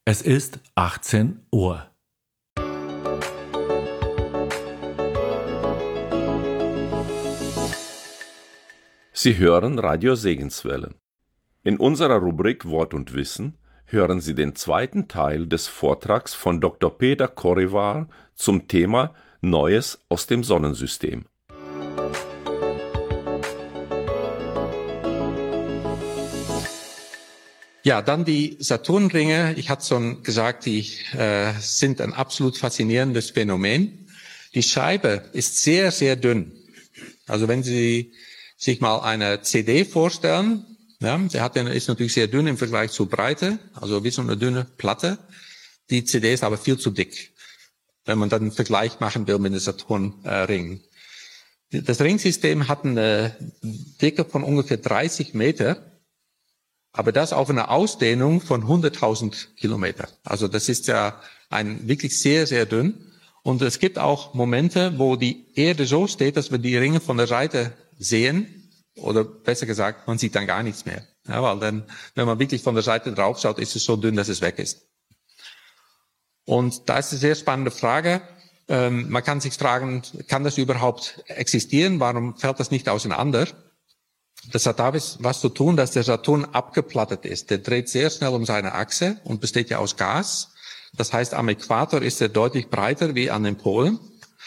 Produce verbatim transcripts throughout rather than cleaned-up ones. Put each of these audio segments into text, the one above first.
Es ist achtzehn Uhr. Sie hören Radio Segenswelle. In unserer Rubrik Wort und Wissen hören Sie den zweiten Teil des Vortrags von Doktor Peter Korevaar zum Thema Neues aus dem Sonnensystem. Ja, dann die Saturnringe. Ich hatte schon gesagt, die äh, sind ein absolut faszinierendes Phänomen. Die Scheibe ist sehr, sehr dünn. Also wenn Sie sich mal eine C D vorstellen, ja, sie hat eine, ist natürlich sehr dünn im Vergleich zur Breite, also wie so eine dünne Platte. Die C D ist aber viel zu dick, wenn man dann einen Vergleich machen will mit den Saturnringen. Äh, das Ringsystem hat eine Dicke von ungefähr dreißig Meter. Aber das auf einer Ausdehnung von hunderttausend Kilometer. Also das ist ja ein wirklich sehr, sehr dünn. Und es gibt auch Momente, wo die Erde so steht, dass wir die Ringe von der Seite sehen. Oder besser gesagt, man sieht dann gar nichts mehr. Ja, weil dann, wenn man wirklich von der Seite drauf schaut, ist es so dünn, dass es weg ist. Und da ist eine sehr spannende Frage. Ähm, man kann sich fragen, kann das überhaupt existieren? Warum fällt das nicht auseinander? Das hat damit was zu tun, dass der Saturn abgeplattet ist. Der dreht sehr schnell um seine Achse und besteht ja aus Gas. Das heißt, am Äquator ist er deutlich breiter wie an den Polen.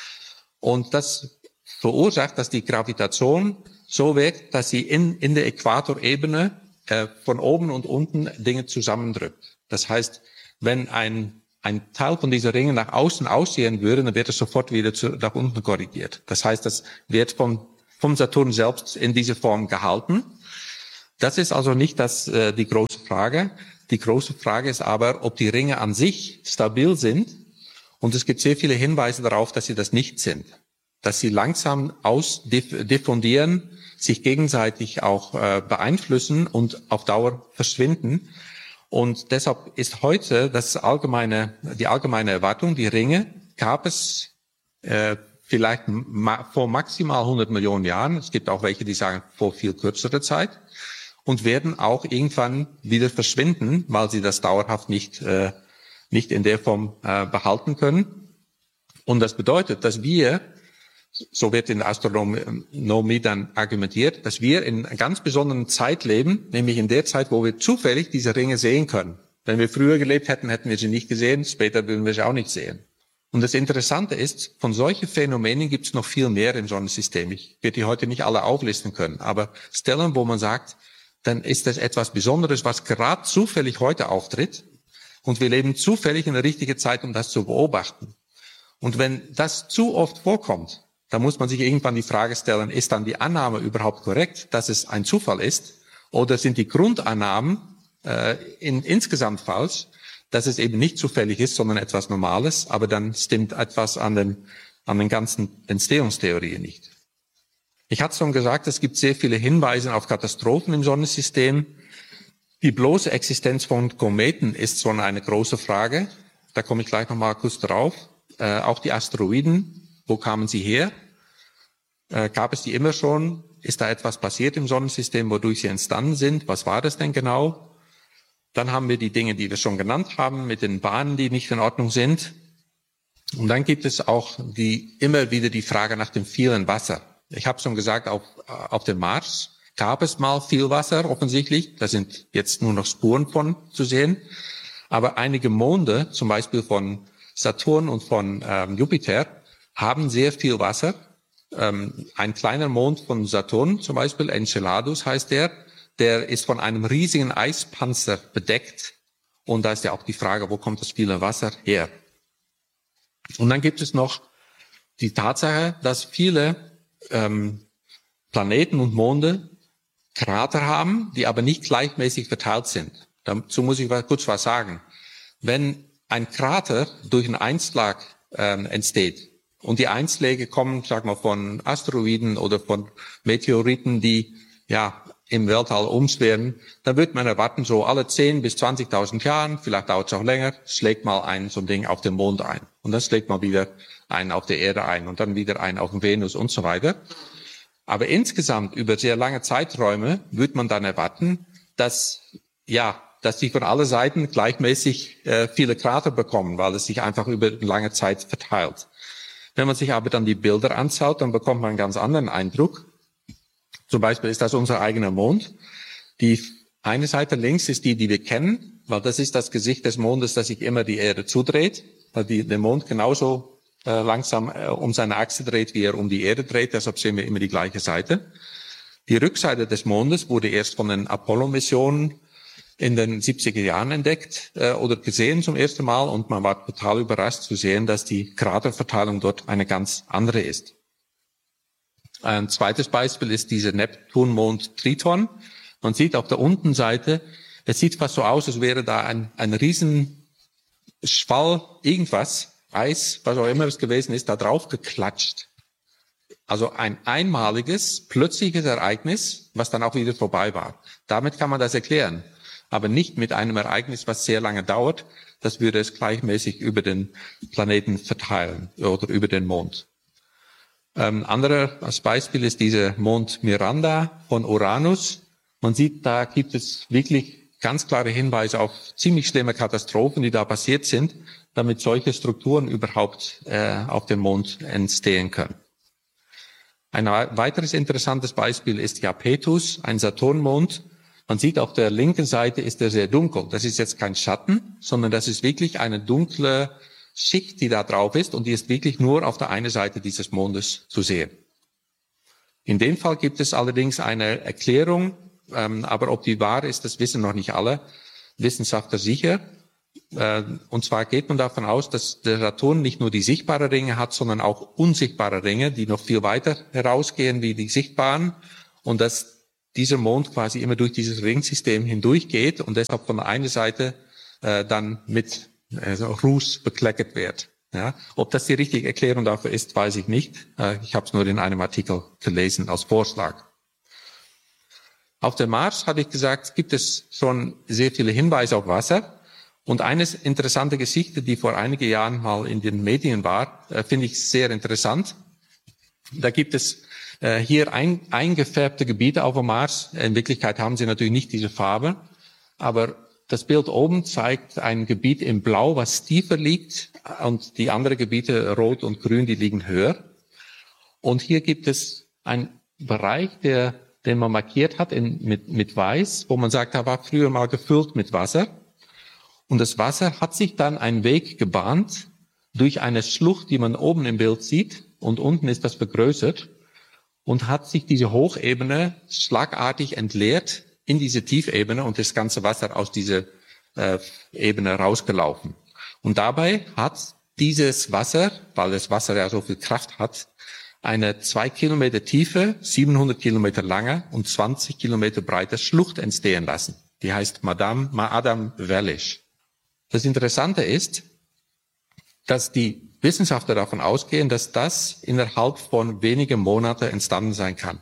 Und das verursacht, dass die Gravitation so wirkt, dass sie in, in der Äquatorebene äh, von oben und unten Dinge zusammendrückt. Das heißt, wenn ein, ein Teil von dieser Ringe nach außen aussehen würde, dann wird es sofort wieder zu, nach unten korrigiert. Das heißt, das wird vom vom Saturn selbst in diese Form gehalten. Das ist also nicht das, äh, die große Frage. Die große Frage ist aber, ob die Ringe an sich stabil sind. Und es gibt sehr viele Hinweise darauf, dass sie das nicht sind. Dass sie langsam ausdiffundieren, sich gegenseitig auch äh, beeinflussen und auf Dauer verschwinden. Und deshalb ist heute das allgemeine, die allgemeine Erwartung, die Ringe gab es äh, vielleicht ma- vor maximal hundert Millionen Jahren, es gibt auch welche, die sagen vor viel kürzerer Zeit, und werden auch irgendwann wieder verschwinden, weil sie das dauerhaft nicht äh, nicht in der Form äh, behalten können. Und das bedeutet, dass wir, so wird in der Astronomie dann argumentiert, dass wir in einer ganz besonderen Zeit leben, nämlich in der Zeit, wo wir zufällig diese Ringe sehen können. Wenn wir früher gelebt hätten, hätten wir sie nicht gesehen, später würden wir sie auch nicht sehen. Und das Interessante ist, von solchen Phänomenen gibt es noch viel mehr im Sonnensystem. Ich werde die heute nicht alle auflisten können, aber Stellen, wo man sagt, dann ist das etwas Besonderes, was gerade zufällig heute auftritt. Und wir leben zufällig in der richtigen Zeit, um das zu beobachten. Und wenn das zu oft vorkommt, dann muss man sich irgendwann die Frage stellen, ist dann die Annahme überhaupt korrekt, dass es ein Zufall ist? Oder sind die Grundannahmen äh, in, insgesamt falsch? Dass es eben nicht zufällig ist, sondern etwas Normales, aber dann stimmt etwas an den, an den ganzen Entstehungstheorien nicht. Ich hatte schon gesagt, es gibt sehr viele Hinweise auf Katastrophen im Sonnensystem. Die bloße Existenz von Kometen ist schon eine große Frage. Da komme ich gleich nochmal kurz drauf. Äh, auch die Asteroiden, wo kamen sie her? Äh, gab es die immer schon? Ist da etwas passiert im Sonnensystem, wodurch sie entstanden sind? Was war das denn genau? Dann haben wir die Dinge, die wir schon genannt haben, mit den Bahnen, die nicht in Ordnung sind. Und dann gibt es auch die, immer wieder die Frage nach dem vielen Wasser. Ich habe schon gesagt, auf, auf dem Mars gab es mal viel Wasser, offensichtlich. Da sind jetzt nur noch Spuren von zu sehen. Aber einige Monde, zum Beispiel von Saturn und von ähm, Jupiter, haben sehr viel Wasser. Ähm, ein kleiner Mond von Saturn, zum Beispiel Enceladus heißt der, der ist von einem riesigen Eispanzer bedeckt. Und da ist ja auch die Frage, wo kommt das viele Wasser her? Und dann gibt es noch die Tatsache, dass viele ähm, Planeten und Monde Krater haben, die aber nicht gleichmäßig verteilt sind. Dazu muss ich kurz was sagen. Wenn ein Krater durch einen Einschlag ähm, entsteht und die Einschläge kommen, sag mal, von Asteroiden oder von Meteoriten, die ja im Weltall umschwirren, dann wird man erwarten, so alle zehn bis zwanzigtausend Jahren, vielleicht dauert es auch länger, schlägt mal ein so ein Ding auf den Mond ein. Und dann schlägt mal wieder einen auf der Erde ein und dann wieder einen auf den Venus und so weiter. Aber insgesamt über sehr lange Zeiträume wird man dann erwarten, dass ja dass sie von allen Seiten gleichmäßig äh, viele Krater bekommen, weil es sich einfach über lange Zeit verteilt. Wenn man sich aber dann die Bilder anschaut, dann bekommt man einen ganz anderen Eindruck. Zum Beispiel ist das unser eigener Mond. Die eine Seite links ist die, die wir kennen, weil das ist das Gesicht des Mondes, das sich immer die Erde zudreht, weil die, der Mond genauso äh, langsam äh, um seine Achse dreht, wie er um die Erde dreht. Deshalb sehen wir immer die gleiche Seite. Die Rückseite des Mondes wurde erst von den Apollo-Missionen in den siebziger Jahren entdeckt äh, oder gesehen zum ersten Mal, und man war total überrascht zu sehen, dass die Kraterverteilung dort eine ganz andere ist. Ein zweites Beispiel ist dieser Neptunmond Triton. Man sieht auf der unteren Seite, es sieht fast so aus, als wäre da ein, ein riesen Schwall, irgendwas, Eis, was auch immer es gewesen ist, da drauf geklatscht. Also ein einmaliges, plötzliches Ereignis, was dann auch wieder vorbei war. Damit kann man das erklären, aber nicht mit einem Ereignis, was sehr lange dauert. Das würde es gleichmäßig über den Planeten verteilen oder über den Mond. Ähm, anderer als Beispiel ist dieser Mond Miranda von Uranus. Man sieht, da gibt es wirklich ganz klare Hinweise auf ziemlich schlimme Katastrophen, die da passiert sind, damit solche Strukturen überhaupt äh, auf dem Mond entstehen können. Ein weiteres interessantes Beispiel ist Iapetus, ein Saturnmond. Man sieht, auf der linken Seite ist er sehr dunkel. Das ist jetzt kein Schatten, sondern das ist wirklich eine dunkle Schicht, die da drauf ist, und die ist wirklich nur auf der einen Seite dieses Mondes zu sehen. In dem Fall gibt es allerdings eine Erklärung, ähm, aber ob die wahr ist, das wissen noch nicht alle Wissenschaftler sicher. Äh, und zwar geht man davon aus, dass der Saturn nicht nur die sichtbaren Ringe hat, sondern auch unsichtbare Ringe, die noch viel weiter herausgehen wie die sichtbaren, und dass dieser Mond quasi immer durch dieses Ringsystem hindurchgeht und deshalb von der einen Seite äh, dann mit also Ruß bekleckert wird. Ja, ob das die richtige Erklärung dafür ist, weiß ich nicht. Äh, ich habe es nur in einem Artikel gelesen als Vorschlag. Auf dem Mars, hatte ich gesagt, gibt es schon sehr viele Hinweise auf Wasser. Und eine interessante Geschichte, die vor einigen Jahren mal in den Medien war, äh, finde ich sehr interessant. Da gibt es äh, hier ein, eingefärbte Gebiete auf dem Mars. In Wirklichkeit haben sie natürlich nicht diese Farbe, aber das Bild oben zeigt ein Gebiet in Blau, was tiefer liegt, und die anderen Gebiete, Rot und Grün, die liegen höher. Und hier gibt es einen Bereich, der, den man markiert hat in, mit, mit Weiß, wo man sagt, da war früher mal gefüllt mit Wasser. Und das Wasser hat sich dann einen Weg gebahnt durch eine Schlucht, die man oben im Bild sieht, und unten ist das vergrößert, und hat sich diese Hochebene schlagartig entleert in diese Tiefebene und das ganze Wasser aus dieser äh, Ebene rausgelaufen. Und dabei hat dieses Wasser, weil das Wasser ja so viel Kraft hat, eine zwei Kilometer tiefe, siebenhundert Kilometer lange und zwanzig Kilometer breite Schlucht entstehen lassen. Die heißt Madame Ma'adam Vellish. Das Interessante ist, dass die Wissenschaftler davon ausgehen, dass das innerhalb von wenigen Monaten entstanden sein kann.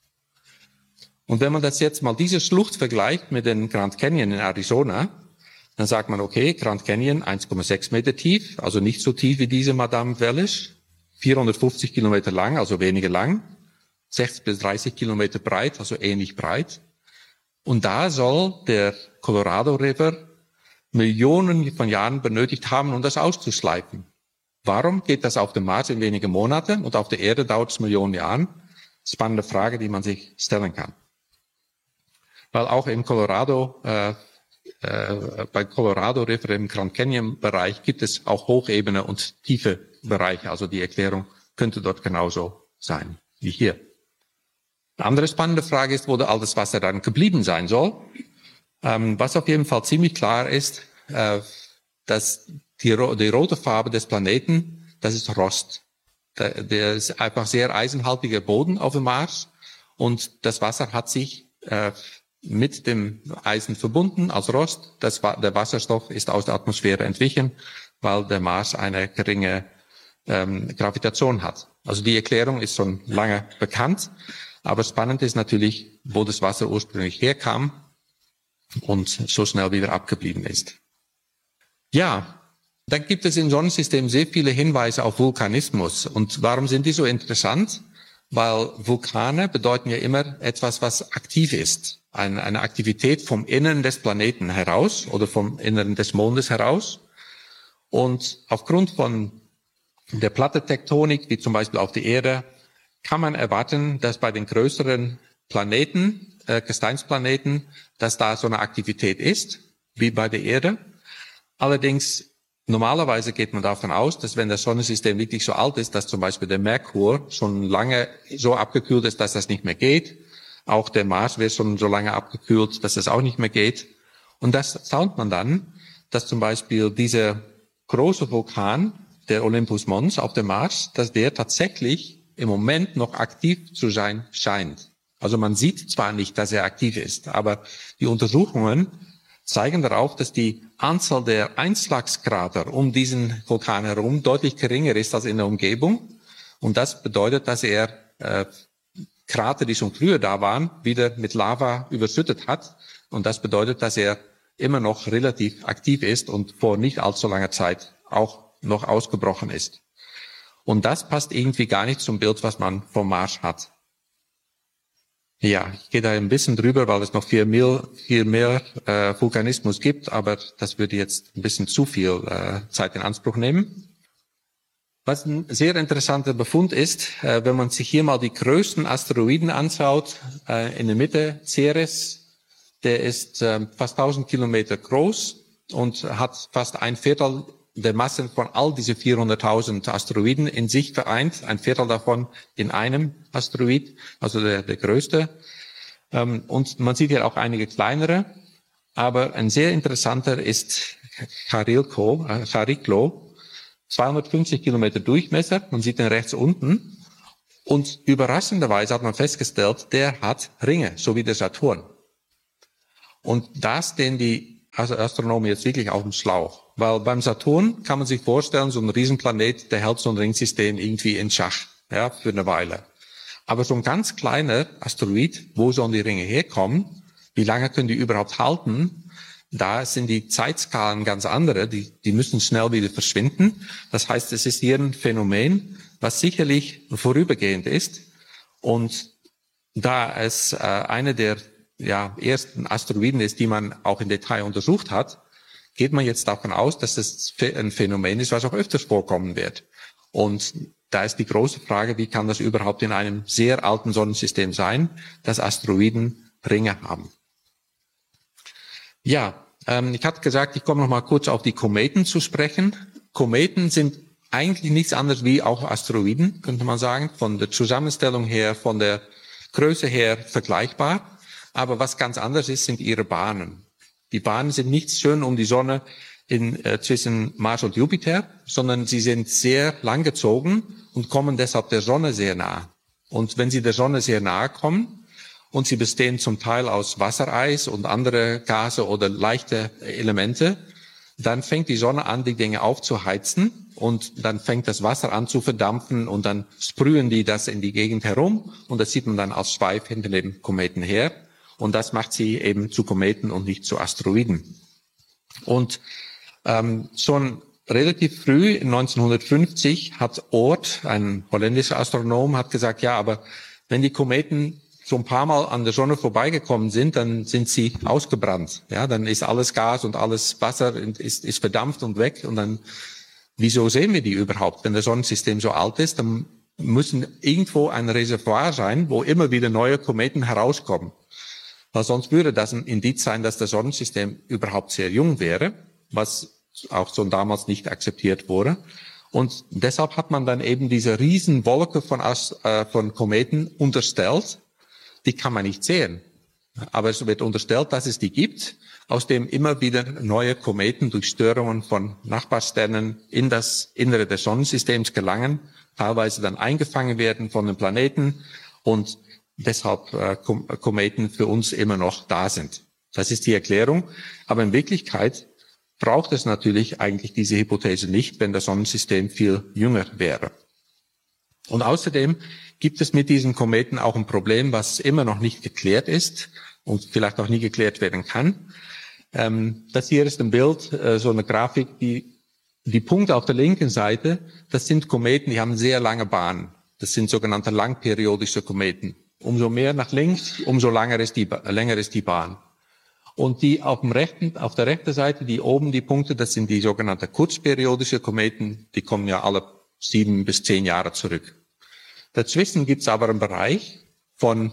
Und wenn man das jetzt mal diese Schlucht vergleicht mit dem Grand Canyon in Arizona, dann sagt man, okay, Grand Canyon eins Komma sechs Meter tief, also nicht so tief wie diese Madame Vellish, vierhundertfünfzig Kilometer lang, also weniger lang, sechzig bis dreißig Kilometer breit, also ähnlich breit. Und da soll der Colorado River Millionen von Jahren benötigt haben, um das auszuschleifen. Warum geht das auf dem Mars in wenigen Monaten und auf der Erde dauert es Millionen Jahren? Spannende Frage, die man sich stellen kann. Weil auch im Colorado, äh, äh, bei Colorado River im Grand Canyon Bereich gibt es auch Hochebene und tiefe Bereiche. Also die Erklärung könnte dort genauso sein wie hier. Eine andere spannende Frage ist, wo all das Wasser dann geblieben sein soll. Ähm, was auf jeden Fall ziemlich klar ist, äh, dass die, die rote Farbe des Planeten, das ist Rost. Der, der ist einfach sehr eisenhaltiger Boden auf dem Mars, und das Wasser hat sich äh, mit dem Eisen verbunden als Rost. Das, der Wasserstoff ist aus der Atmosphäre entwichen, weil der Mars eine geringe ähm, Gravitation hat. Also die Erklärung ist schon lange bekannt, aber spannend ist natürlich, wo das Wasser ursprünglich herkam und so schnell wieder abgeblieben ist. Ja, dann gibt es im Sonnensystem sehr viele Hinweise auf Vulkanismus. Und warum sind die so interessant? Weil Vulkane bedeuten ja immer etwas, was aktiv ist. eine, eine Aktivität vom Innern des Planeten heraus oder vom Inneren des Mondes heraus. Und aufgrund von der Plattentektonik, wie zum Beispiel auf der Erde, kann man erwarten, dass bei den größeren Planeten, äh, Gesteinsplaneten, dass da so eine Aktivität ist, wie bei der Erde. Allerdings, normalerweise geht man davon aus, dass wenn das Sonnensystem wirklich so alt ist, dass zum Beispiel der Merkur schon lange so abgekühlt ist, dass das nicht mehr geht. Auch der Mars wird schon so lange abgekühlt, dass das auch nicht mehr geht. Und das schaut man dann, dass zum Beispiel dieser große Vulkan, der Olympus Mons auf dem Mars, dass der tatsächlich im Moment noch aktiv zu sein scheint. Also man sieht zwar nicht, dass er aktiv ist, aber die Untersuchungen zeigen darauf, dass die Anzahl der Einschlagskrater um diesen Vulkan herum deutlich geringer ist als in der Umgebung. Und das bedeutet, dass er äh, Krater, die schon früher da waren, wieder mit Lava überschüttet hat. Und das bedeutet, dass er immer noch relativ aktiv ist und vor nicht allzu langer Zeit auch noch ausgebrochen ist. Und das passt irgendwie gar nicht zum Bild, was man vom Mars hat. Ja, ich gehe da ein bisschen drüber, weil es noch viel mehr, viel mehr äh, Vulkanismus gibt, aber das würde jetzt ein bisschen zu viel äh, Zeit in Anspruch nehmen. Was ein sehr interessanter Befund ist, äh, wenn man sich hier mal die größten Asteroiden anschaut, äh, in der Mitte Ceres, der ist äh, fast tausend Kilometer groß und hat fast ein Viertel der Masse von all diese vierhunderttausend Asteroiden in sich vereint, ein Viertel davon in einem Asteroid, also der, der größte. Ähm, und man sieht hier auch einige kleinere, aber ein sehr interessanter ist Chariklo, äh, Chariklo, zweihundertfünfzig Kilometer Durchmesser, man sieht den rechts unten. Und überraschenderweise hat man festgestellt, der hat Ringe, so wie der Saturn. Und da stehen die Astronomen jetzt wirklich auf dem Schlauch. Weil beim Saturn kann man sich vorstellen, so ein Riesenplanet, der hält so ein Ringsystem irgendwie in Schach, ja, für eine Weile. Aber so ein ganz kleiner Asteroid, wo sollen die Ringe herkommen? Wie lange können die überhaupt halten? Da sind die Zeitskalen ganz andere, die, die müssen schnell wieder verschwinden. Das heißt, es ist hier ein Phänomen, was sicherlich vorübergehend ist. Und da es äh, eine der ja, ersten Asteroiden ist, die man auch im Detail untersucht hat, geht man jetzt davon aus, dass es ein Phänomen ist, was auch öfters vorkommen wird. Und da ist die große Frage, wie kann das überhaupt in einem sehr alten Sonnensystem sein, dass Asteroiden Ringe haben. Ja, ähm, ich hatte gesagt, ich komme noch mal kurz auf die Kometen zu sprechen. Kometen sind eigentlich nichts anderes wie auch Asteroiden, könnte man sagen, von der Zusammenstellung her, von der Größe her vergleichbar. Aber was ganz anders ist, sind ihre Bahnen. Die Bahnen sind nicht schön um die Sonne in, äh, zwischen Mars und Jupiter, sondern sie sind sehr langgezogen und kommen deshalb der Sonne sehr nah. Und wenn sie der Sonne sehr nahe kommen und sie bestehen zum Teil aus Wassereis und andere Gase oder leichte Elemente, dann fängt die Sonne an, die Dinge aufzuheizen und dann fängt das Wasser an zu verdampfen und dann sprühen die das in die Gegend herum und das sieht man dann als Schweif hinter dem Kometen her. Und das macht sie eben zu Kometen und nicht zu Asteroiden. Und ähm, schon relativ früh, neunzehnhundertfünfzig, hat Oort, ein holländischer Astronom, hat gesagt, ja, aber wenn die Kometen so ein paar Mal an der Sonne vorbeigekommen sind, dann sind sie ausgebrannt. Ja, dann ist alles Gas und alles Wasser ist, ist verdampft und weg. Und dann, wieso sehen wir die überhaupt? Wenn das Sonnensystem so alt ist, dann müssen irgendwo ein Reservoir sein, wo immer wieder neue Kometen herauskommen. Weil sonst würde das ein Indiz sein, dass das Sonnensystem überhaupt sehr jung wäre, was auch schon damals nicht akzeptiert wurde. Und deshalb hat man dann eben diese Riesenwolke von, äh, von Kometen unterstellt. Die kann man nicht sehen. Aber es wird unterstellt, dass es die gibt, aus dem immer wieder neue Kometen durch Störungen von Nachbarsternen in das Innere des Sonnensystems gelangen, teilweise dann eingefangen werden von den Planeten und deshalb äh, Kometen für uns immer noch da sind. Das ist die Erklärung. Aber in Wirklichkeit braucht es natürlich eigentlich diese Hypothese nicht, wenn das Sonnensystem viel jünger wäre. Und außerdem gibt es mit diesen Kometen auch ein Problem, was immer noch nicht geklärt ist und vielleicht auch nie geklärt werden kann. Ähm, das hier ist ein Bild, äh, so eine Grafik, die die Punkte auf der linken Seite, das sind Kometen, die haben sehr lange Bahnen. Das sind sogenannte langperiodische Kometen. umso mehr nach links, umso länger ist die, länger ist die Bahn. Und die auf dem rechten, auf der rechten Seite, die oben die Punkte, das sind die sogenannten kurzperiodische Kometen, die kommen ja alle sieben bis zehn Jahre zurück. Dazwischen gibt es aber einen Bereich von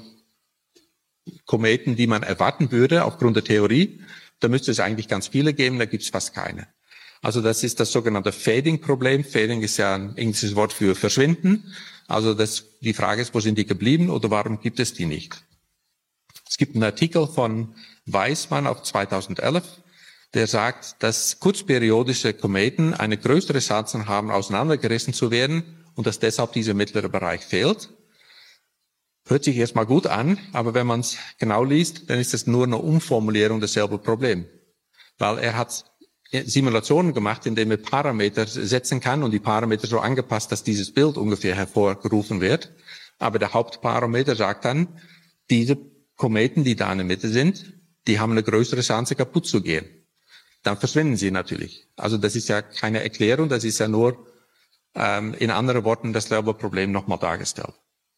Kometen, die man erwarten würde aufgrund der Theorie. Da müsste es eigentlich ganz viele geben, da gibt es fast keine. Also das ist das sogenannte Fading-Problem. Fading ist ja ein englisches Wort für verschwinden. Also das, die Frage ist, wo sind die geblieben oder warum gibt es die nicht? Es gibt einen Artikel von Weismann auf zweitausendelf, der sagt, dass kurzperiodische Kometen eine größere Chance haben, auseinandergerissen zu werden und dass deshalb dieser mittlere Bereich fehlt. Hört sich erstmal gut an, aber wenn man es genau liest, dann ist es nur eine Umformulierung desselben Problem. Weil er hat Simulationen gemacht, in denen er Parameter setzen kann und die Parameter so angepasst, dass dieses Bild ungefähr hervorgerufen wird. Aber der Hauptparameter sagt dann, diese Kometen, die da in der Mitte sind, die haben eine größere Chance, kaputt zu gehen. Dann verschwinden sie natürlich. Also das ist ja keine Erklärung, das ist ja nur ähm, in anderen Worten dasselbe Problem nochmal dargestellt.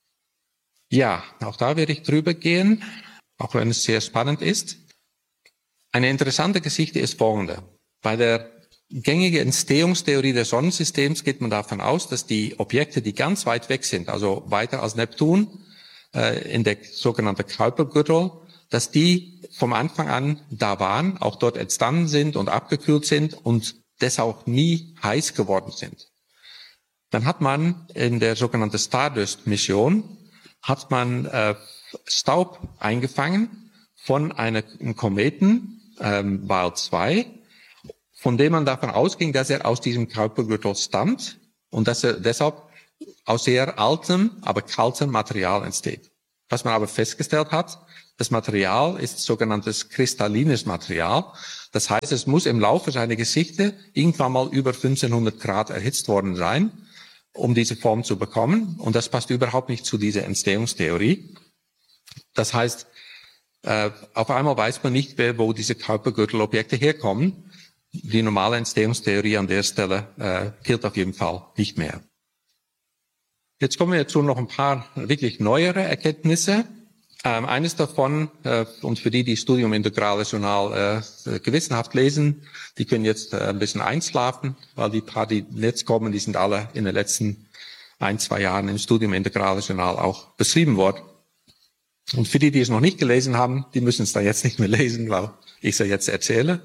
Ja, auch da werde ich drüber gehen, auch wenn es sehr spannend ist. Eine interessante Geschichte ist folgende. Bei der gängigen Entstehungstheorie des Sonnensystems geht man davon aus, dass die Objekte, die ganz weit weg sind, also weiter als Neptun, äh, in der sogenannten Kuipergürtel, dass die vom Anfang an da waren, auch dort entstanden sind und abgekühlt sind und deshalb nie heiß geworden sind. Dann hat man in der sogenannten Stardust-Mission hat man äh, Staub eingefangen von einer, einem Kometen, ähm, Wal zwei, von dem man davon ausging, dass er aus diesem Kuipergürtel stammt und dass er deshalb aus sehr altem, aber kaltem Material entsteht. Was man aber festgestellt hat, das Material ist sogenanntes kristallines Material. Das heißt, es muss im Laufe seiner Geschichte irgendwann mal über fünfzehnhundert Grad erhitzt worden sein, um diese Form zu bekommen. Und das passt überhaupt nicht zu dieser Entstehungstheorie. Das heißt, äh, auf einmal weiß man nicht mehr, wo diese Kuipergürtelobjekte herkommen. Die normale Entstehungstheorie an der Stelle äh, gilt auf jeden Fall nicht mehr. Jetzt kommen wir zu noch ein paar wirklich neuere Erkenntnisse. Ähm, eines davon, äh, und für die, die Studium Integrales Journal äh, gewissenhaft lesen, die können jetzt äh, ein bisschen einschlafen, weil die paar, die jetzt kommen, die sind alle in den letzten ein, zwei Jahren im Studium Integrales Journal auch beschrieben worden. Und für die, die es noch nicht gelesen haben, die müssen es dann jetzt nicht mehr lesen, weil ich es ja jetzt erzähle.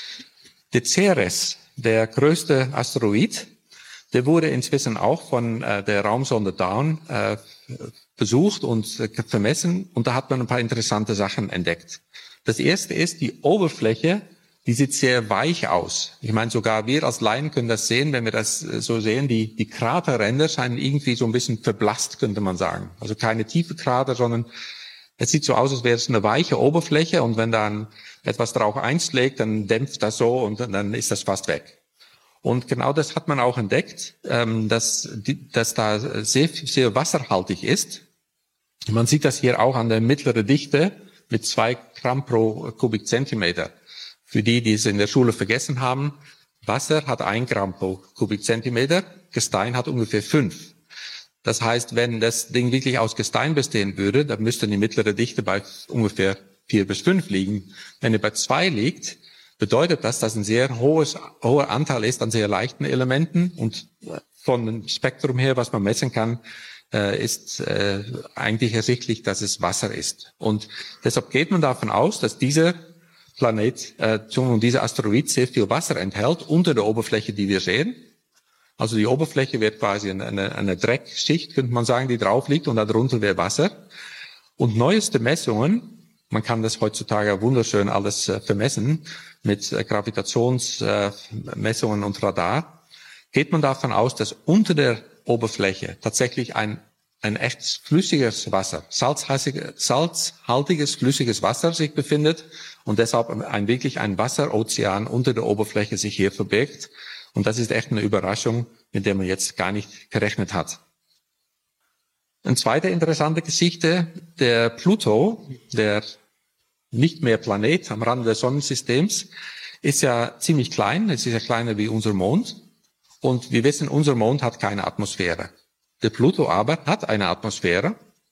Der Ceres, der größte Asteroid, der wurde inzwischen auch von äh, der Raumsonde Dawn äh, besucht und äh, vermessen, und da hat man ein paar interessante Sachen entdeckt. Das erste ist, die Oberfläche, die sieht sehr weich aus. Ich meine, sogar wir als Laien können das sehen, wenn wir das äh, so sehen, die, die Kraterränder scheinen irgendwie so ein bisschen verblasst, könnte man sagen. Also keine tiefe Krater, sondern es sieht so aus, als wäre es eine weiche Oberfläche, und wenn dann etwas drauf einschlägt, dann dämpft das so und dann ist das fast weg. Und genau das hat man auch entdeckt, dass, dass da sehr, sehr wasserhaltig ist. Man sieht das hier auch an der mittleren Dichte mit zwei Gramm pro Kubikzentimeter. Für die, die es in der Schule vergessen haben, Wasser hat ein Gramm pro Kubikzentimeter, Gestein hat ungefähr fünf. Das heißt, wenn das Ding wirklich aus Gestein bestehen würde, dann müsste die mittlere Dichte bei ungefähr vier bis fünf liegen. Wenn er bei zwei liegt, bedeutet das, dass ein sehr hohes, hoher Anteil ist an sehr leichten Elementen, und von dem Spektrum her, was man messen kann, äh, ist äh, eigentlich ersichtlich, dass es Wasser ist. Und deshalb geht man davon aus, dass dieser Planet, äh, dieser Asteroid sehr viel Wasser enthält unter der Oberfläche, die wir sehen. Also die Oberfläche wird quasi eine, eine Dreckschicht, könnte man sagen, die drauf liegt, und darunter wäre Wasser. Und neueste Messungen, man kann das heutzutage wunderschön alles äh, vermessen mit äh, Gravitationsmessungen äh, und Radar, geht man davon aus, dass unter der Oberfläche tatsächlich ein ein echtes flüssiges Wasser, salzhaltiges, salzhaltiges flüssiges Wasser sich befindet, und deshalb ein wirklich ein Wasserozean unter der Oberfläche sich hier verbirgt. Und das ist echt eine Überraschung, mit der man jetzt gar nicht gerechnet hat. Eine zweite interessante Geschichte, der Pluto, der nicht mehr Planet am Rande des Sonnensystems, ist ja ziemlich klein, es ist ja kleiner wie unser Mond. Und wir wissen, unser Mond hat keine Atmosphäre. Der Pluto aber hat eine Atmosphäre,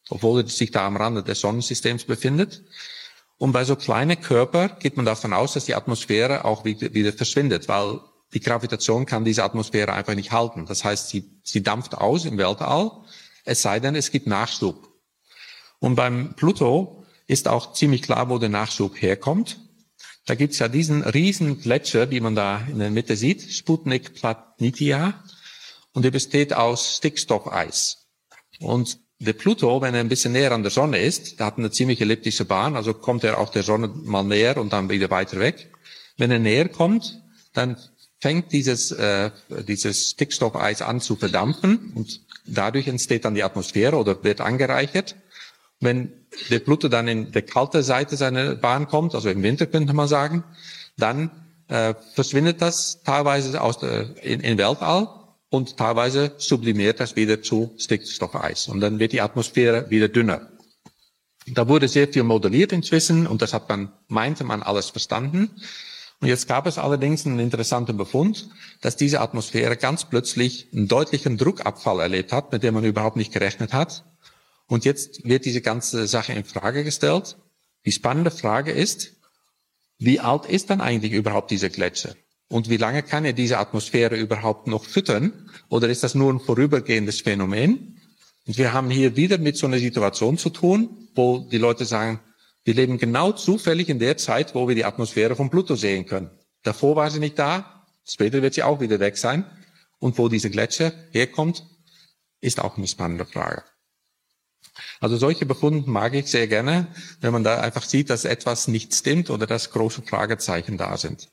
obwohl er sich da am Rande des Sonnensystems befindet. Und bei so kleinen Körpern geht man davon aus, dass die Atmosphäre auch wieder, wieder verschwindet, weil die Gravitation kann diese Atmosphäre einfach nicht halten. Das heißt, sie, sie dampft aus im Weltall, es sei denn, es gibt Nachschub. Und beim Pluto ist auch ziemlich klar, wo der Nachschub herkommt. Da gibt's ja diesen riesen Gletscher, die man da in der Mitte sieht, Sputnik Planitia, und der besteht aus Stickstoffeis. Und der Pluto, wenn er ein bisschen näher an der Sonne ist, der hat eine ziemlich elliptische Bahn, also kommt er auch der Sonne mal näher und dann wieder weiter weg. Wenn er näher kommt, dann fängt dieses, äh, dieses Stickstoffeis an zu verdampfen und dadurch entsteht dann die Atmosphäre oder wird angereichert. Wenn der Pluto dann in der kalte Seite seiner Bahn kommt, also im Winter könnte man sagen, dann äh, verschwindet das teilweise aus der, in, in Weltall und teilweise sublimiert das wieder zu Stickstoffeis. Und dann wird die Atmosphäre wieder dünner. Da wurde sehr viel modelliert inzwischen und das hat man, meinte man, alles verstanden. Und jetzt gab es allerdings einen interessanten Befund, dass diese Atmosphäre ganz plötzlich einen deutlichen Druckabfall erlebt hat, mit dem man überhaupt nicht gerechnet hat. Und jetzt wird diese ganze Sache in Frage gestellt. Die spannende Frage ist, wie alt ist dann eigentlich überhaupt dieser Gletscher? Und wie lange kann er diese Atmosphäre überhaupt noch füttern? Oder ist das nur ein vorübergehendes Phänomen? Und wir haben hier wieder mit so einer Situation zu tun, wo die Leute sagen, wir leben genau zufällig in der Zeit, wo wir die Atmosphäre von Pluto sehen können. Davor war sie nicht da, später wird sie auch wieder weg sein. Und wo dieser Gletscher herkommt, ist auch eine spannende Frage. Also solche Befunde mag ich sehr gerne, wenn man da einfach sieht, dass etwas nicht stimmt oder dass große Fragezeichen da sind.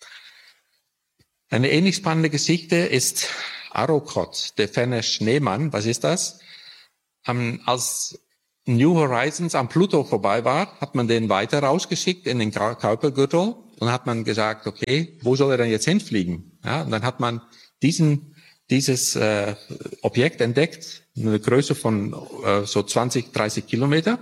Eine ähnlich spannende Geschichte ist Arrokoth, der ferne Schneemann. Was ist das? Um, als New Horizons am Pluto vorbei war, hat man den weiter rausgeschickt in den Kuipergürtel und hat man gesagt, okay, wo soll er denn jetzt hinfliegen? Ja, und dann hat man diesen, dieses äh, Objekt entdeckt, eine Größe von äh, so zwanzig, dreißig Kilometer.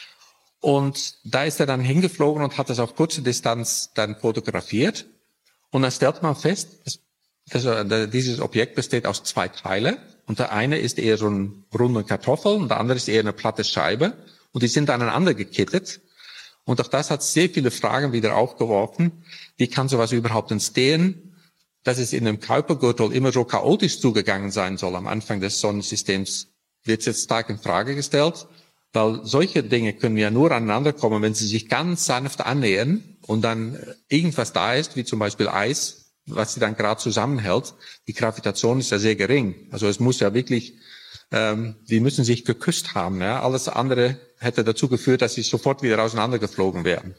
Und da ist er dann hingeflogen und hat das auf kurze Distanz dann fotografiert. Und dann stellt man fest, dass, dass dieses Objekt besteht aus zwei Teilen. Und der eine ist eher so ein runde Kartoffel und der andere ist eher eine platte Scheibe. Und die sind aneinander gekettet. Und auch das hat sehr viele Fragen wieder aufgeworfen. Wie kann sowas überhaupt entstehen? Dass es in einem Kuipergürtel immer so chaotisch zugegangen sein soll am Anfang des Sonnensystems, wird jetzt stark in Frage gestellt. Weil solche Dinge können ja nur aneinander kommen, wenn sie sich ganz sanft annähern und dann irgendwas da ist, wie zum Beispiel Eis, was sie dann gerade zusammenhält. Die Gravitation ist ja sehr gering. Also es muss ja wirklich, ähm, die müssen sich geküsst haben. Ja? Alles andere hätte dazu geführt, dass sie sofort wieder auseinandergeflogen wären.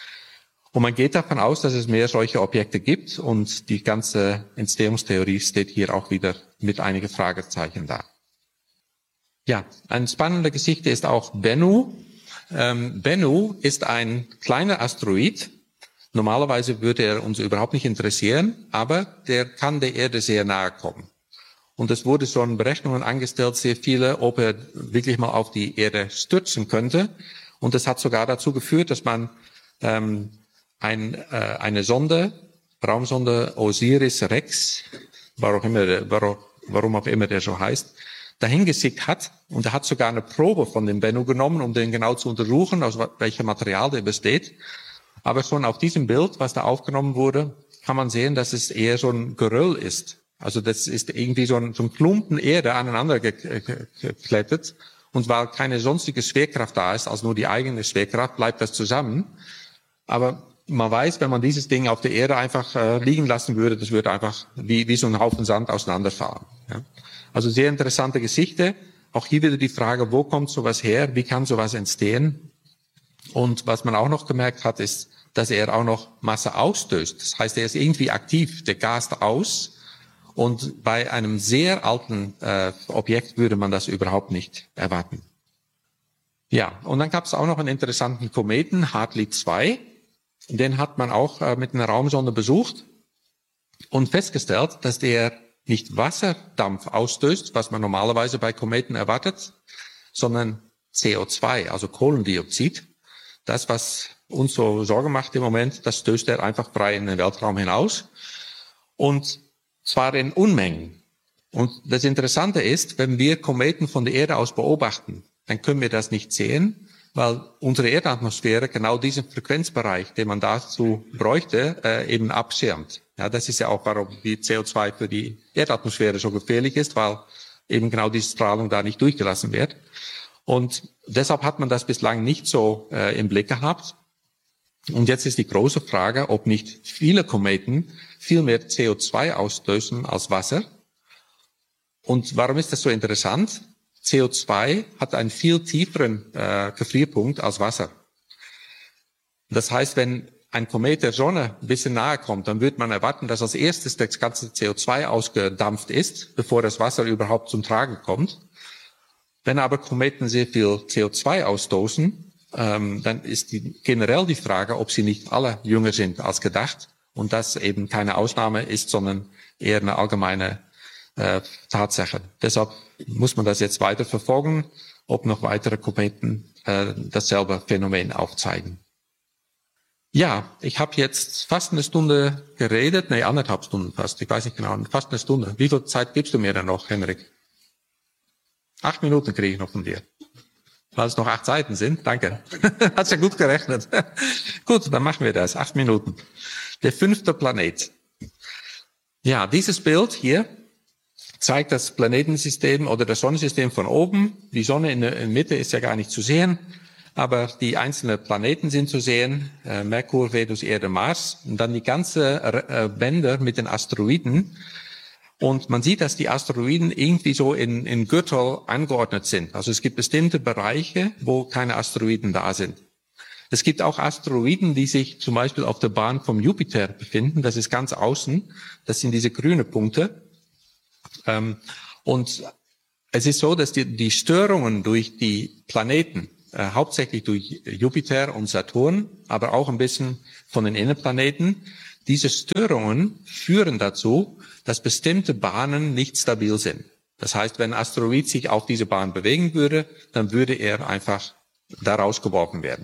Und man geht davon aus, dass es mehr solche Objekte gibt und die ganze Entstehungstheorie steht hier auch wieder mit einigen Fragezeichen da. Ja, eine spannende Geschichte ist auch Bennu. Ähm, Bennu ist ein kleiner Asteroid. Normalerweise würde er uns überhaupt nicht interessieren, aber der kann der Erde sehr nahe kommen. Und es wurde schon Berechnungen angestellt, sehr viele, ob er wirklich mal auf die Erde stürzen könnte. Und das hat sogar dazu geführt, dass man ähm, ein, äh, eine Sonde, Raumsonde Osiris-Rex, warum, immer, warum, warum auch immer der so heißt, dahin geschickt hat. Und er hat sogar eine Probe von dem Bennu genommen, um den genau zu untersuchen, aus welchem Material der besteht. Aber schon auf diesem Bild, was da aufgenommen wurde, kann man sehen, dass es eher so ein Geröll ist. Also das ist irgendwie so ein, so ein Klumpen Erde aneinander geklettet. Und weil keine sonstige Schwerkraft da ist, als nur die eigene Schwerkraft, bleibt das zusammen. Aber man weiß, wenn man dieses Ding auf der Erde einfach äh, liegen lassen würde, das würde einfach wie, wie so ein Haufen Sand auseinanderfahren. Ja. Also sehr interessante Geschichte. Auch hier wieder die Frage, wo kommt sowas her? Wie kann sowas entstehen? Und was man auch noch gemerkt hat, ist, dass er auch noch Masse ausstößt. Das heißt, er ist irgendwie aktiv, der gast aus. Und bei einem sehr alten äh, Objekt würde man das überhaupt nicht erwarten. Ja, und dann gab es auch noch einen interessanten Kometen, Hartley zwei. Den hat man auch äh, mit einer Raumsonde besucht und festgestellt, dass der nicht Wasserdampf ausstößt, was man normalerweise bei Kometen erwartet, sondern C O zwei, also Kohlendioxid. Das, was uns so Sorge macht im Moment, das stößt er einfach frei in den Weltraum hinaus. Und zwar in Unmengen. Und das Interessante ist, wenn wir Kometen von der Erde aus beobachten, dann können wir das nicht sehen, weil unsere Erdatmosphäre genau diesen Frequenzbereich, den man dazu bräuchte, äh, eben abschirmt. Ja, das ist ja auch, warum die C O zwei für die Erdatmosphäre so gefährlich ist, weil eben genau diese Strahlung da nicht durchgelassen wird. Und deshalb hat man das bislang nicht so äh, im Blick gehabt. Und jetzt ist die große Frage, ob nicht viele Kometen viel mehr C O zwei ausstößen als Wasser. Und warum ist das so interessant? C O zwei hat einen viel tieferen äh, Gefrierpunkt als Wasser. Das heißt, wenn ein Komet der Sonne ein bisschen nahe kommt, dann würde man erwarten, dass als erstes das ganze C O zwei ausgedampft ist, bevor das Wasser überhaupt zum Tragen kommt. Wenn aber Kometen sehr viel C O zwei ausstoßen, ähm, dann ist die, generell die Frage, ob sie nicht alle jünger sind als gedacht und das eben keine Ausnahme ist, sondern eher eine allgemeine äh, Tatsache. Deshalb muss man das jetzt weiter verfolgen, ob noch weitere Kometen äh, dasselbe Phänomen aufzeigen. Ja, ich habe jetzt fast eine Stunde geredet, nee, anderthalb Stunden fast, ich weiß nicht genau, fast eine Stunde. Wie viel Zeit gibst du mir denn noch, Henrik? Acht Minuten kriege ich noch von dir. Weil es noch acht Seiten sind, danke. Hast ja gut gerechnet. Gut, dann machen wir das, acht Minuten. Der fünfte Planet. Ja, dieses Bild hier zeigt das Planetensystem oder das Sonnensystem von oben. Die Sonne in der Mitte ist ja gar nicht zu sehen, aber die einzelnen Planeten sind zu sehen. Äh, Merkur, Venus, Erde, Mars. Und dann die ganze äh, Bänder mit den Asteroiden. Und man sieht, dass die Asteroiden irgendwie so in, in Gürtel angeordnet sind. Also es gibt bestimmte Bereiche, wo keine Asteroiden da sind. Es gibt auch Asteroiden, die sich zum Beispiel auf der Bahn vom Jupiter befinden. Das ist ganz außen. Das sind diese grünen Punkte. Ähm, und es ist so, dass die, die Störungen durch die Planeten, äh, hauptsächlich durch Jupiter und Saturn, aber auch ein bisschen von den Innenplaneten, diese Störungen führen dazu, dass bestimmte Bahnen nicht stabil sind. Das heißt, wenn ein Asteroid sich auf diese Bahn bewegen würde, dann würde er einfach da rausgeworfen werden.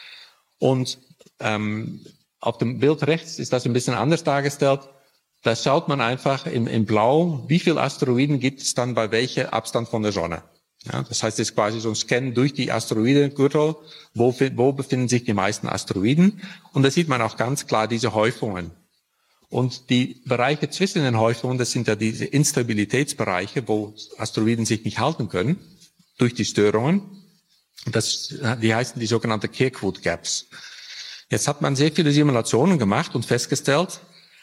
Und ähm, auf dem Bild rechts ist das ein bisschen anders dargestellt. Da schaut man einfach in, in Blau, wie viele Asteroiden gibt es dann bei welchem Abstand von der Sonne. Ja, das heißt, es ist quasi so ein Scan durch die Asteroidengürtel, wo, wo befinden sich die meisten Asteroiden. Und da sieht man auch ganz klar diese Häufungen. Und die Bereiche zwischen den Häufungen, das sind ja diese Instabilitätsbereiche, wo Asteroiden sich nicht halten können, durch die Störungen. Das, die heißen die sogenannten Kirkwood Gaps. Jetzt hat man sehr viele Simulationen gemacht und festgestellt,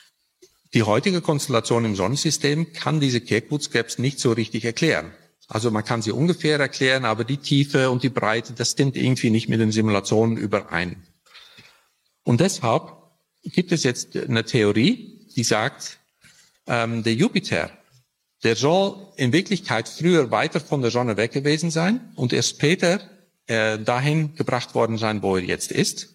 die heutige Konstellation im Sonnensystem kann diese Kirkwood Gaps nicht so richtig erklären. Also man kann sie ungefähr erklären, aber die Tiefe und die Breite, das stimmt irgendwie nicht mit den Simulationen überein. Und deshalb gibt es jetzt eine Theorie, die sagt, ähm, der Jupiter, der soll in Wirklichkeit früher weiter von der Sonne weg gewesen sein und erst später äh, dahin gebracht worden sein, wo er jetzt ist.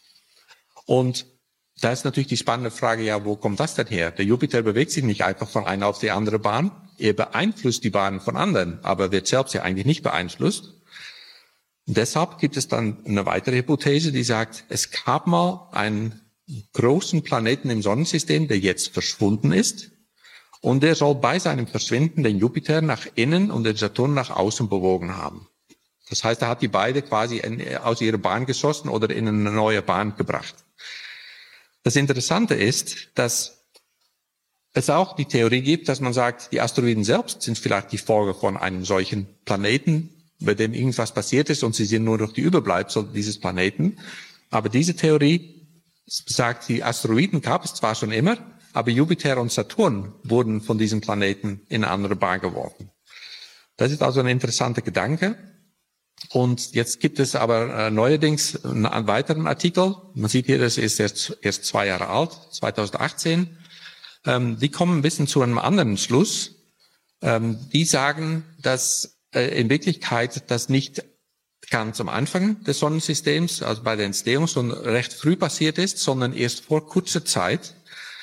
Und da ist natürlich die spannende Frage, ja, wo kommt das denn her? Der Jupiter bewegt sich nicht einfach von einer auf die andere Bahn. Er beeinflusst die Bahnen von anderen, aber wird selbst ja eigentlich nicht beeinflusst. Und deshalb gibt es dann eine weitere Hypothese, die sagt, es gab mal einen großen Planeten im Sonnensystem, der jetzt verschwunden ist. Und der soll bei seinem Verschwinden den Jupiter nach innen und den Saturn nach außen bewogen haben. Das heißt, er hat die beide quasi aus ihrer Bahn geschossen oder in eine neue Bahn gebracht. Das Interessante ist, dass es auch die Theorie gibt, dass man sagt, die Asteroiden selbst sind vielleicht die Folge von einem solchen Planeten, bei dem irgendwas passiert ist und sie sind nur noch die Überbleibsel dieses Planeten. Aber diese Theorie sagt, die Asteroiden gab es zwar schon immer, aber Jupiter und Saturn wurden von diesem Planeten in eine andere Bahn geworfen. Das ist also ein interessanter Gedanke. Und jetzt gibt es aber äh, neuerdings einen weiteren Artikel. Man sieht hier, das ist erst, erst zwei Jahre alt, zwanzig achtzehn. Ähm, die kommen ein bisschen zu einem anderen Schluss. Ähm, die sagen, dass äh, in Wirklichkeit das nicht ganz am Anfang des Sonnensystems, also bei der Entstehung, schon recht früh passiert ist, sondern erst vor kurzer Zeit.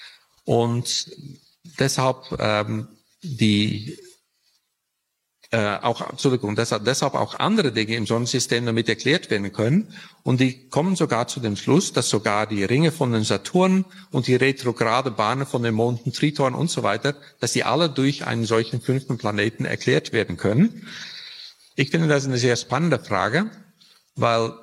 Und deshalb ähm, die Äh, auch, Entschuldigung, deshalb, deshalb auch andere Dinge im Sonnensystem damit erklärt werden können. Und die kommen sogar zu dem Schluss, dass sogar die Ringe von den Saturn und die retrograde Bahnen von den Monden Triton und so weiter, dass die alle durch einen solchen fünften Planeten erklärt werden können. Ich finde das eine sehr spannende Frage, weil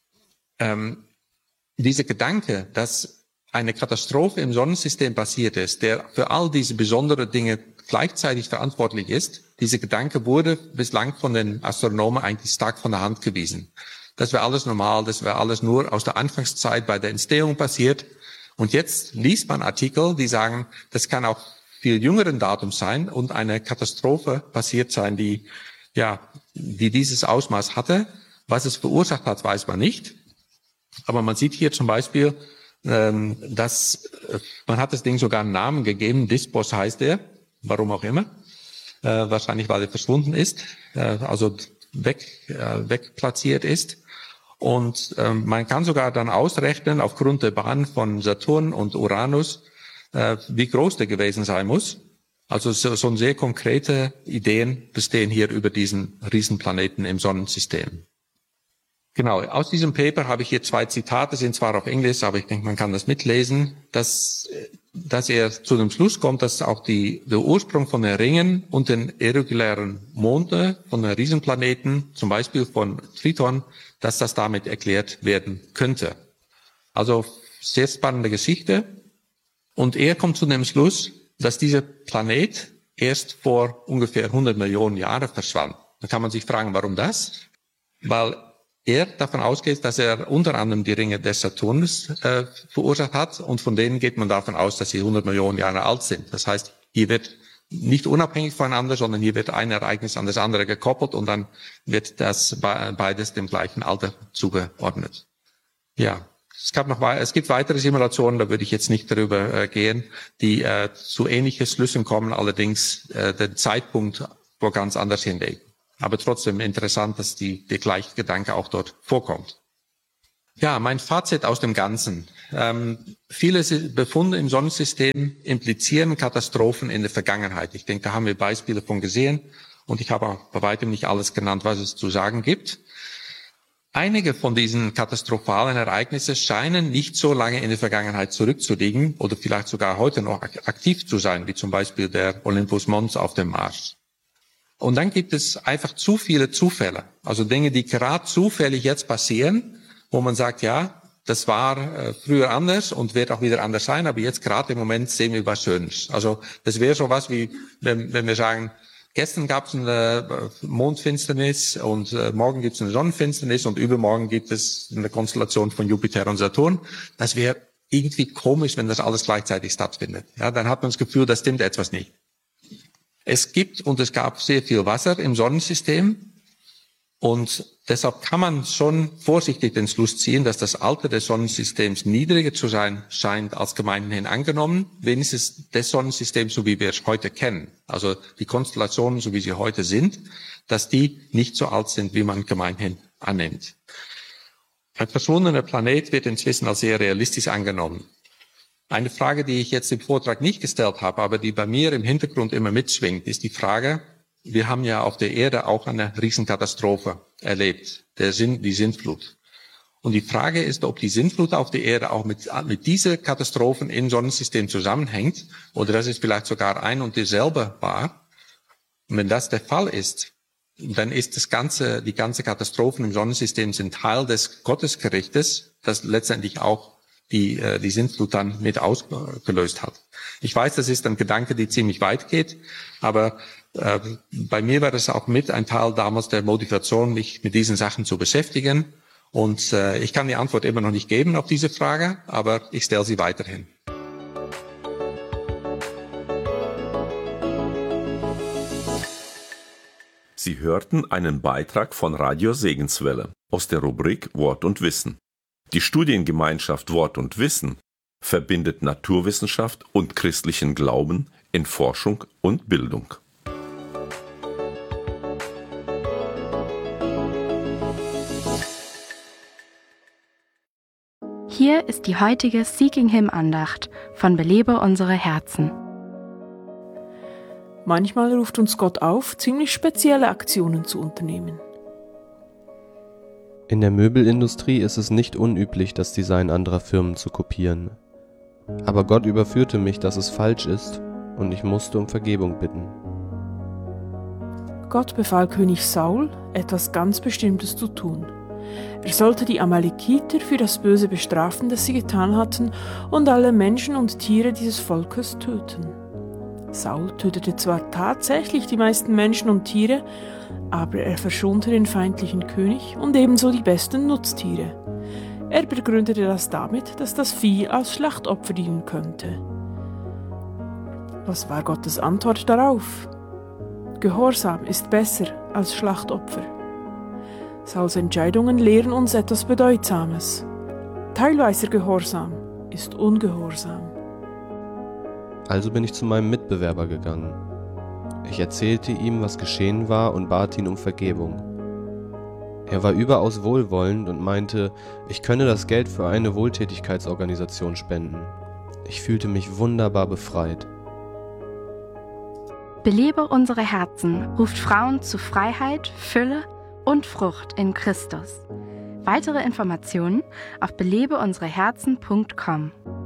ähm, dieser Gedanke, dass eine Katastrophe im Sonnensystem passiert ist, der für all diese besonderen Dinge gleichzeitig verantwortlich ist, dieser Gedanke wurde bislang von den Astronomen eigentlich stark von der Hand gewiesen. Das wäre alles normal, das wäre alles nur aus der Anfangszeit bei der Entstehung passiert. Und jetzt liest man Artikel, die sagen, das kann auch viel jüngeren Datum sein und eine Katastrophe passiert sein, die ja, die dieses Ausmaß hatte. Was es verursacht hat, weiß man nicht. Aber man sieht hier zum Beispiel, ähm, dass äh, man hat das Ding sogar einen Namen gegeben. Dispos heißt er, warum auch immer. Äh, wahrscheinlich, weil er verschwunden ist, äh, also weg, äh, wegplatziert ist. Und ähm, man kann sogar dann ausrechnen, aufgrund der Bahn von Saturn und Uranus, äh, wie groß der gewesen sein muss. Also so, so sehr konkrete Ideen bestehen hier über diesen Riesenplaneten im Sonnensystem. Genau, aus diesem Paper habe ich hier zwei Zitate, sind zwar auf Englisch, aber ich denke, man kann das mitlesen, dass, dass er zu dem Schluss kommt, dass auch die, der Ursprung von den Ringen und den irregulären Monden von den Riesenplaneten, zum Beispiel von Triton, dass das damit erklärt werden könnte. Also sehr spannende Geschichte. Und er kommt zu dem Schluss, dass dieser Planet erst vor ungefähr hundert Millionen Jahren verschwand. Da kann man sich fragen, warum das? Weil er davon ausgeht, dass er unter anderem die Ringe des Saturns äh, verursacht hat und von denen geht man davon aus, dass sie hundert Millionen Jahre alt sind. Das heißt, hier wird nicht unabhängig voneinander, sondern hier wird ein Ereignis an das andere gekoppelt und dann wird das beides dem gleichen Alter zugeordnet. Ja. Es gab noch, es gibt weitere Simulationen, da würde ich jetzt nicht darüber äh, gehen, die äh, zu ähnlichen Schlüssen kommen, allerdings äh, der Zeitpunkt wo ganz anders hinlegen. Aber trotzdem interessant, dass die, der gleiche Gedanke auch dort vorkommt. Ja, mein Fazit aus dem Ganzen. Ähm, viele Befunde im Sonnensystem implizieren Katastrophen in der Vergangenheit. Ich denke, da haben wir Beispiele von gesehen und ich habe auch bei weitem nicht alles genannt, was es zu sagen gibt. Einige von diesen katastrophalen Ereignissen scheinen nicht so lange in der Vergangenheit zurückzuliegen oder vielleicht sogar heute noch aktiv zu sein, wie zum Beispiel der Olympus Mons auf dem Mars. Und dann gibt es einfach zu viele Zufälle, also Dinge, die gerade zufällig jetzt passieren, wo man sagt, ja, das war äh, früher anders und wird auch wieder anders sein, aber jetzt gerade im Moment sehen wir was Schönes. Also das wäre so was wie, wenn, wenn wir sagen, gestern gab es eine Mondfinsternis und äh, morgen gibt es eine Sonnenfinsternis und übermorgen gibt es eine Konstellation von Jupiter und Saturn. Das wäre irgendwie komisch, wenn das alles gleichzeitig stattfindet. Ja, dann hat man das Gefühl, da stimmt etwas nicht. Es gibt und es gab sehr viel Wasser im Sonnensystem und deshalb kann man schon vorsichtig den Schluss ziehen, dass das Alter des Sonnensystems niedriger zu sein scheint als gemeinhin angenommen, wenigstens des Sonnensystems, so wie wir es heute kennen. Also die Konstellationen, so wie sie heute sind, dass die nicht so alt sind, wie man gemeinhin annimmt. Ein verschwundener Planet wird inzwischen als sehr realistisch angenommen. Eine Frage, die ich jetzt im Vortrag nicht gestellt habe, aber die bei mir im Hintergrund immer mitschwingt, ist die Frage, wir haben ja auf der Erde auch eine Riesenkatastrophe erlebt, der Sinn, die Sintflut. Und die Frage ist, ob die Sintflut auf der Erde auch mit, mit dieser Katastrophen im Sonnensystem zusammenhängt oder dass es vielleicht sogar ein und dieselbe war. Und wenn das der Fall ist, dann ist das ganze, die ganze Katastrophen im Sonnensystem sind Teil des Gottesgerichtes, das letztendlich auch die, die Sintflut dann mit ausgelöst hat. Ich weiß, das ist ein Gedanke, der ziemlich weit geht, aber äh, bei mir war das auch mit ein Teil damals der Motivation, mich mit diesen Sachen zu beschäftigen. Und äh, ich kann die Antwort immer noch nicht geben auf diese Frage, aber ich stelle sie weiterhin. Sie hörten einen Beitrag von Radio Segenswelle aus der Rubrik Wort und Wissen. Die Studiengemeinschaft Wort und Wissen verbindet Naturwissenschaft und christlichen Glauben in Forschung und Bildung. Hier ist die heutige Seeking Him Andacht von Belebe unsere Herzen. Manchmal ruft uns Gott auf, ziemlich spezielle Aktionen zu unternehmen. In der Möbelindustrie ist es nicht unüblich, das Design anderer Firmen zu kopieren. Aber Gott überführte mich, dass es falsch ist, und ich musste um Vergebung bitten. Gott befahl König Saul, etwas ganz Bestimmtes zu tun. Er sollte die Amalekiter für das Böse bestrafen, das sie getan hatten, und alle Menschen und Tiere dieses Volkes töten. Saul tötete zwar tatsächlich die meisten Menschen und Tiere, aber er verschonte den feindlichen König und ebenso die besten Nutztiere. Er begründete das damit, dass das Vieh als Schlachtopfer dienen könnte. Was war Gottes Antwort darauf? Gehorsam ist besser als Schlachtopfer. Sauls Entscheidungen lehren uns etwas Bedeutsames. Teilweiser Gehorsam ist Ungehorsam. Also bin ich zu meinem Mitbewerber gegangen. Ich erzählte ihm, was geschehen war, und bat ihn um Vergebung. Er war überaus wohlwollend und meinte, ich könne das Geld für eine Wohltätigkeitsorganisation spenden. Ich fühlte mich wunderbar befreit. Belebe unsere Herzen ruft Frauen zu Freiheit, Fülle und Frucht in Christus. Weitere Informationen auf belebe unsere Herzen punkt com.